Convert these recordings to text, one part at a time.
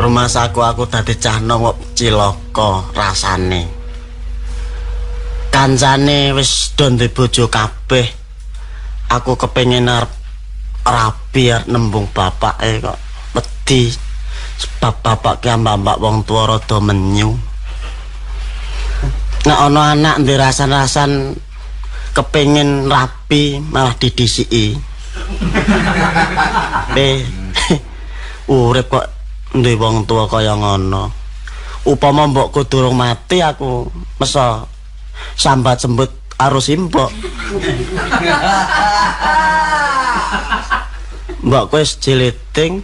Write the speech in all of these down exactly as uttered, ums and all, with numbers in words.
Rumah saku aku dadi cah nom kok cilaka rasane. Kancane wis do duwe bojo kabeh. Aku kepengin arep rabi arep nembung bapake kok wedi. Sebab bapak ki mbak-mbak wong tuwa rada menyu. Nek ana anak ndek rasan-rasan kepengin rapi malah didisiki. Eh, urip kok ndek wong tuwa kaya ngono. Upama mbokku durung mati aku mesa sambat sembut arus imbok. Mbokku wis jiliting.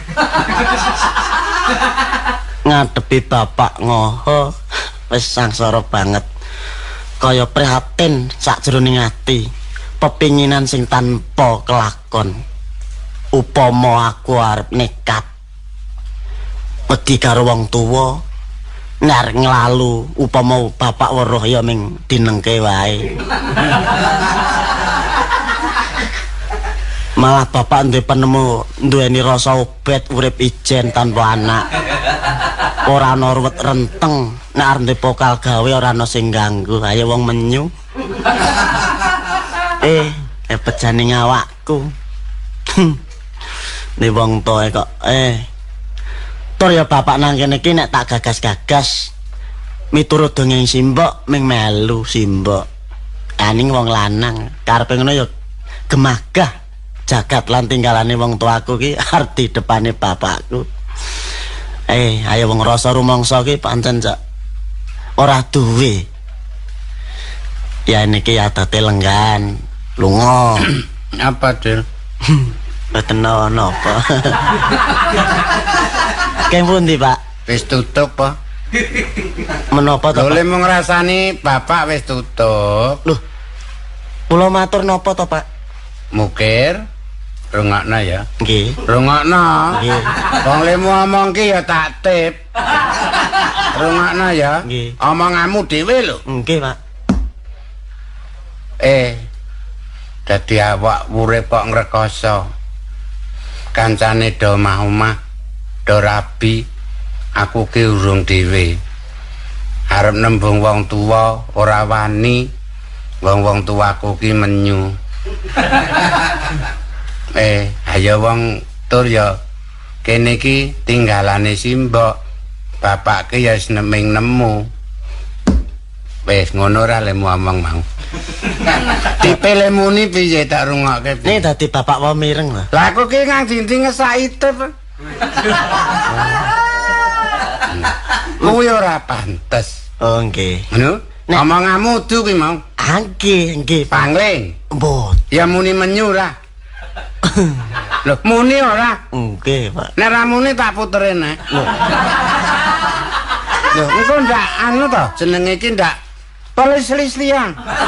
Ngadepi bapak ngoho wis sangsara banget. Kaya prihatin sakjroning ati, pepinginan sing tanpa kelakon. Upama aku arep nekat wedi karo wong tuwa, nek nglalu upama bapak weruh ya ming dinengke wae. Malah bapak duwe penemu duweni rasa obet urip ijen tanpa anak. Ora ana ruwet renteng, nek arep ndek pokal gawe ora ana sing ganggu. Ayo wong menyu. Eh, epet jane awakku. Nek wong tuwa kok eh tur ya bapak nang kene iki nek tak gagas-gagas miturut dongeng simbok ming melu simbok. Aning wong lanang karepe ngono ya gemagah jagat lan tinggalane wong tuaku ki arep di depane bapakku. Eh, ayo wong rasa rumangsa ki pancen cak ora duwe. Ya niki adate lenggan, lunga. Apa, Dil? Mboten napa. Keng pundi, Pak? Wis tutup apa? Menapa to, Pak? Lho mung ngrasani bapak wis tutup. Loh. Kula matur napa to, Pak? Mukir rungokno ya. Nggih. Rungokno. Nggih. Wong lemu omong ki ya tak tip. Rungokno ya. Nggih. Omonganmu dhewe lho. Nggih, Pak. Eh. Dadi awak urip kok ngrekoso. Kancane do omah-omah, do rabi. Aku ki urung dhewe. Arep nembung wong tuwa ora wani. Wong-wong tuaku ki menyu. Eh, ayo wong tur ya. Kene iki tinggalane simbok. Bapak ki ya wis neming nemu. Wis ngono ra lemu omong mau. Tipe lemuni piye tak rungokke. Nih dadi bapak wae mireng lho. Lah aku ki ngang dindi ngesaki tip. Kuwi ora pantes. Oh nggih. Ngono? Omonganmu du ki mau. Ah nggih, nggih. Pangling. Mbot. Ya muni menyu ra. Loh, muni ora? Nggih, Pak. Nek ra muni tak puterin nek. Loh, engko ndak anu to, jenenge iki ndak pelis-lislian.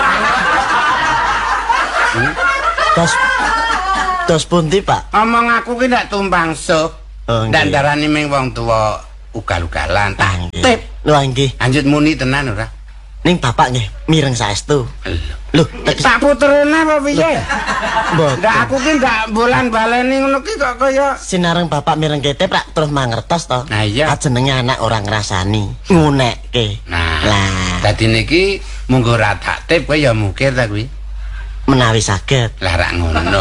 Hmm? Tos tos pundi, Pak? Omong aku ki ndak tumpang suh. Oh, ndak nggih. darani ming wong tuwa ugal-ugalan tak Nggih. tip. Lho nggih. Lanjut muni tenan ora? Ning bapak nggih mireng saestu. Lho, Tak puterin apa piye? Mbot. Ndak aku ki ndak bolan baleni ngono ki kok kaya Sinareng bapak mireng ketep rak terus mangertos to. Nah iya. Jenenge anak orang ngrasani, ngunekke. Nah, Lah, dadi niki munggo ra tak tip kowe ya mukir ta kuwi. menawi saged. Lah rak ngono.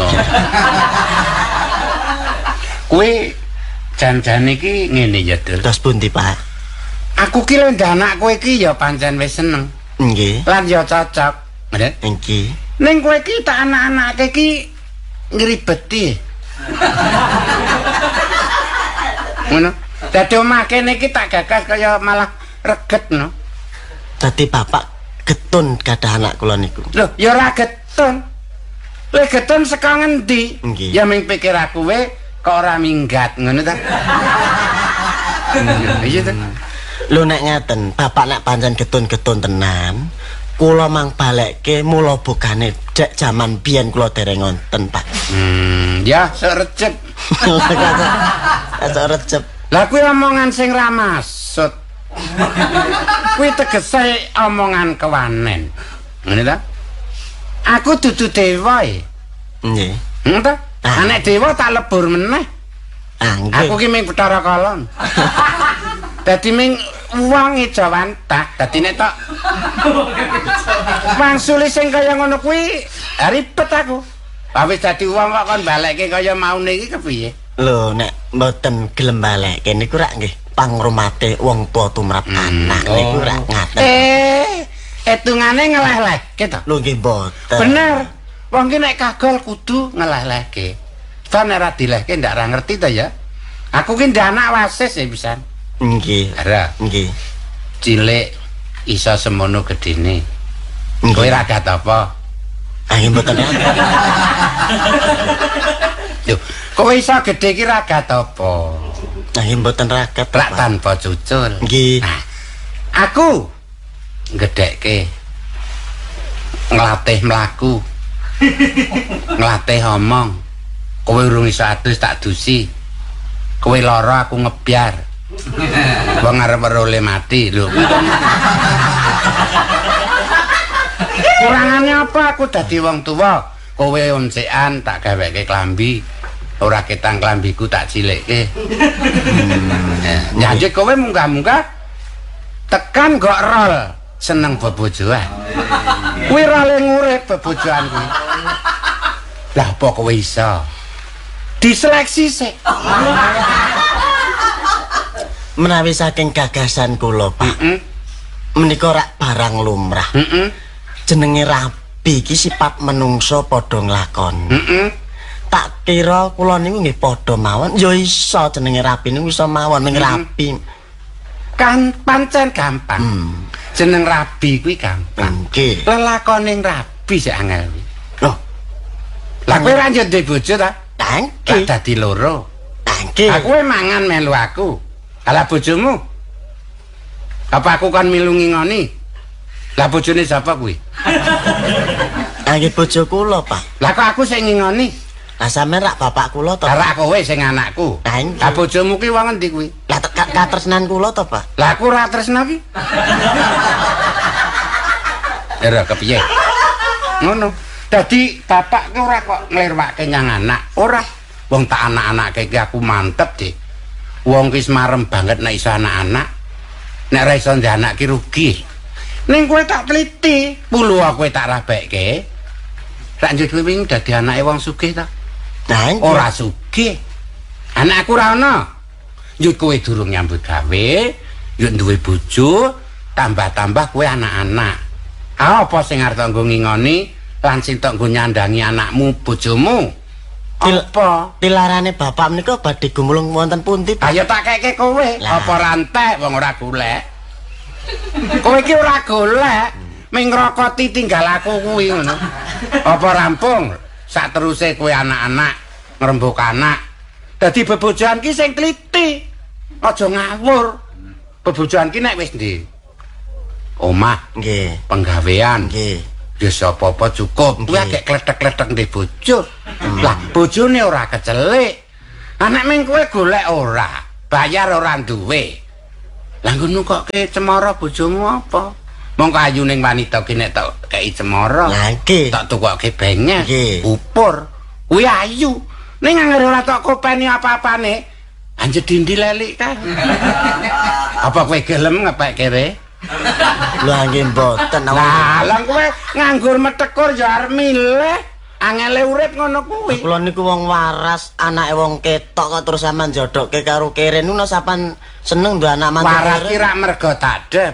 Kuwi jan-jan iki ngene ya, Dul. Tos pundi, Pak? Aku ki lho anak kowe iki ya pancen wis seneng. Nggih. Lan ya cocok. Nggih. Nggih. Ning kowe iki tak anak-anake ki ngribeti. Ngono. Dadi omah kene iki tak gagas kaya malah reget no. Dadi bapak getun gadah anak kula niku. Loh, ya ora getun. Kowe getun saka ngendi? Nggih. Ya ming pikir aku we kok ora minggat ngono ta. Iya ta. Lho nek ngeten, bapak nek pancen getun-getun tenan, kula mang balekke mula bukane dek jaman biyen kula dereng wonten, Pak. Hmm, ya sok recep. Kacok recep. Lah kuwi omongan sing ra maksud. Kuwi tegese omongan kewanen. Ngene ta? Aku dudu dewa e. Nggih. Ngono ta? Nek dewa tak lebur meneh. Ah, nggih. Aku ki ming Bathara Kala. Dadi ming wong Jawantah, dadi nek tok mangsuli sing kaya ngono kuwi ribet aku. Wis dadi wong kok kon balekke kaya maune iki kepiye? Lho, nek mboten gelem balekke niku rak nggih pangrumate wong tua tumrap anak niku rak ngaten. Eh, etungane ngeleh-lehke to. Lho nggih mboten. Bener. Wong ki nek kagol kudu ngeleh-lehke. Kan nek ra dilehke ndak ra ngerti to ya. Aku ki ndak anak wasis ya pisan. Nggih. Ara. Nggih. Cilik iso semono gedene. Kowe ra gat apa? Ah nggih mboten. Yo, kowe iso gedhe ki ra gat apa? Ah nggih mboten ragat Rak tanpa cucul. Nggih. Nah, aku gedhekke nglatih mlaku. Nglatih omong. Kowe urung iso adus tak dusi. Kowe lara aku ngebyar. Wong arep oleh mati lho. Kurangane apa aku dadi wong tuwa? Kowe oncekan tak gaweke klambi. Ora ketang klambiku tak cilekke. Hmm. Ya njek kowe munggah-munggah tekan gok rol seneng bebojoan. Kuwi role ngurip bebojoan kuwi. Lah apa kowe iso? Diseleksi sik. Menawi saking gagasan kula, Pak. Heeh. Menika rak barang lumrah. Heeh. Jenenge rabi iki sifat menungso padha nglakoni. Heeh. Tak kira kula niku nggih padha mawon. Ya iso jenenge rabi niku iso mawon ning rabi. Kan pancen gampang. Hmm. Jeneng rabi kuwi gampang. Nggih. Lelakoning rabi sik angel kuwi. Loh, Lah kowe ra njuk duwe bojo ta? tangke. Lah dadi loro. Tangke. Aku kowe mangan melu aku. Ala bojomu? Apa aku kan milu ngingoni? Lah bojone sapa kuwi? Nggih bojo kula, Pak. Lah kok aku sing ngingoni? Lah sampean rak bapak kula to? Lah kowe sing anakku. Tangke. Lah bojomu ki wong endi kuwi? Lah tekan katresnan kula to, Pak? Lah aku ora tresno ki. Ora kepiye? Ngono. Dadi bapak ki ora kok nglirwake nyang anak, ora. Wong tak anak-anake ki aku mantep, Dik. Wong ki semarem banget nek iso anak-anak. Nek ra iso ndek anak ki rugi. Ning kowe tak teliti, puluh kowe tak rabekke. Sak njur kowe wingi dadi anake wong sugih ta? Tangke. Ora sugih. Anakku ra ono. Yo kowe durung nyambut gawe, yo duwe bojo, tambah-tambah kowe anak-anak. Ah apa sing arep nggo ngingoni lan sing tok nggo nyandangi anakmu, bojomu? Apa? Tilarane bapak menika badhe gumulung wonten pundi, Pak? Ayo tak keke kowe, Lah. apa rantek wong ora golek. Kowe iki ora golek, ming ngrokoti tinggal aku kuwi ngono. Apa rampung? Sak teruse kowe anak-anak, ngrembug anak. Dadi bebojoan ki sing tliti. Aja ngawur. Bebojoan ki nek wis ndi? Omah, Nggih. penggawean, Nggih. ya sapa-apa cukup. Kuwi Nggih. akeh kletek-kletek ndek bojo. Lah bojone ora kecelik. Anak ming kowe golek ora, bayar ora duwe. Lah ngono kok ke cemara bojomu apa? Mongko ayuning wanita ki nek tok kei cemara. Lah nggih. Tak tukoke bengek, Nggih. upur. Kuwi ayu. Ning angger ora tok kopeni apa-apane, anjir dindi lelik kan. Apa kowe gelem ngepek kere? Lah nggih mboten. Lah, lan kowe nganggur metekur ya arep milih. Angele urip ngono kuwi. Kula niku wong waras, anake wong ketok kok terus sampean jodokke karo kere niku sampean seneng duwe anak mantu. Waras ki rak mergo tadep.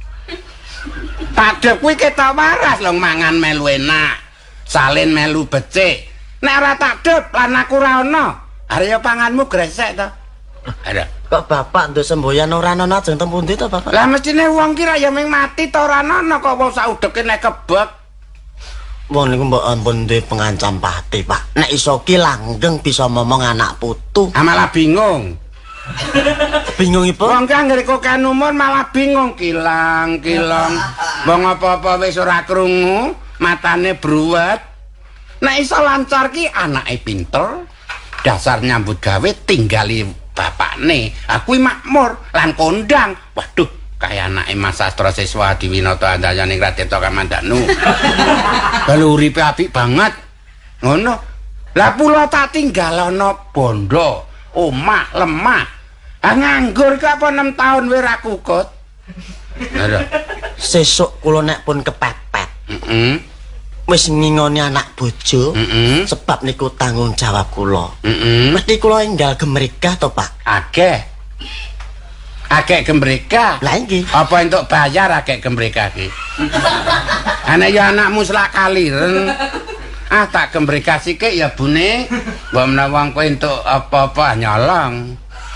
Tadep kuwi ketok waras lho mangan melu enak. Salin melu becik. Nek ora tadep lan aku ora ono, arep panganmu gresek to. Ada. Kok bapak nduk semboyan ora ana ajeng teng pundi to, Bapak? Lah mestine wong ki ra ya ming mati to ora ono kok wong sak udeke nek kebek. Wong niku mbok ampun duwe pengancam pati, Pak. Nek iso ki langgeng bisa momong anak putu. Ah malah bingung. Bingungipun. Wong ki anggere kokan umur malah bingung kilang-kilang. Wong apa-apa wis ora krungu, matane bruwet. Nek iso lancar ki anake pinter, dasar nyambut gawe tinggali bapakne. Aku makmur lan kondang. Waduh, kaya anake Mas Sastra Siswa Adiwinata Andayaning Radeta Kamandanu. Kalau uripe apik banget. Ngono. Lah pula tak tinggal ana bondo. omah lemah. Ah nganggur kok apa enam tahun wis ra kukut. Lho. Sesuk kula nek pun kepepet. Heeh. Wis ngingoni anak bojo. Heeh. Sebab niku tanggung jawab kula. Heeh. Mesti kula enggal gemrikah to, Pak? Akeh. Akeh gembreka. Lah iki. Apa entuk bayar akeh gembreka iki? Ana ya anakmu selak kaliren. Ah tak gembreka sithik ya bune. Mbok menawa kowe entuk apa-apa nyolong.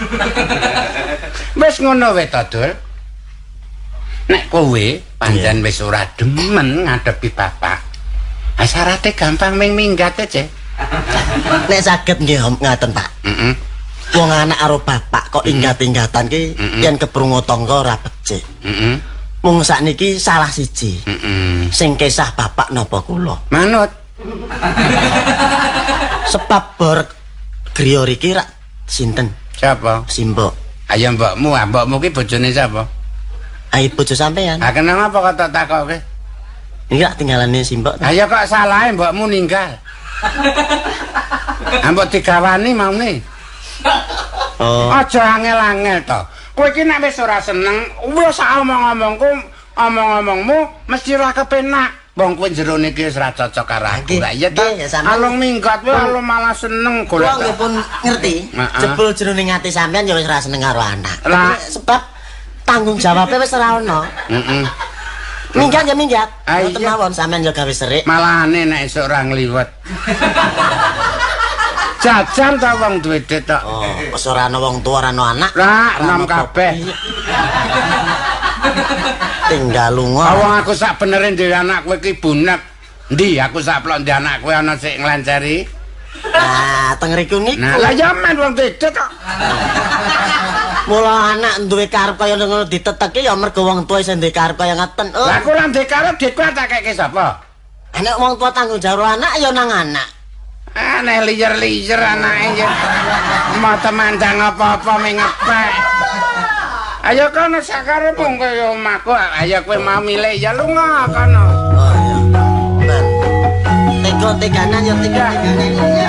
Wis ngono wae to, Dul. Nek kowe pancen wis ora demen ngadepi bapak. Ah syaraté gampang ming minggat aja. Nek saged nggih ngaten, Pak. Heeh. Wong anak karo bapak kok inggat-inggatan ki yen keprungu tangga ora becik. Heeh. Mung sakniki salah siji. Heeh. Sing kesah bapak napa kula. Manut. Sebab bor griya iki rak sinten? Siapa? Simbok. Ayo mbokmu, ah mbokmu ki bojone sapa? Ayo bojo sampean. Ah kenapa kok tak takoke? Iki rak tinggalane Simbok. Ayo kok salahe mbokmu ninggal. Ambok digawani maune. Oh. Aja angel-angel to. Kowe iki nek wis ora seneng, wis omong-omongku, omong-omongmu mesti ora kepenak. Wong kowe jero niki wis ra cocok karo aku. Lah iya to. Alung minggat wae alung malah seneng golek. Kula nggih pun ngerti. Jebul jroning ati sampean ya wis ora seneng karo anak. Lah sebab tanggung jawabnya wis ora ono. Heeh. Minggat ya minggat. Ah, Mboten iya. mawon sampean yo gawe serik. Malahane nek esuk ora ngliwet. Jajan ta wong duwe duit tok. Oh, wis ora ana wong tuwa ora ana anak. Ra nom kabeh. Tinggal lunga. Wong aku sak benere dhewe anak kowe iki bunek. Ndi aku sak plok ndek anak kowe ana sik nglenceri. Nah, teng riku niku. Nah, lah ya men wong duwe duit kok. Mula anak duwe karep kaya ngono diteteki ya mergo wong tuwa sing duwe karep kaya ngaten. Oh. Lah aku lan duwe karep duit kowe tak keke sapa? Anak wong tuwa tanggung jawab anak ya nang anak. Aneh liyer-liyer anake ya. Mau temandang apa-apa ming ngepek. Ayo kono sakarepmu kaya omahku. Ayo kowe mau milih ya lunga kono. Oh iya. Ben. Tega-teganan ya tega-teganan.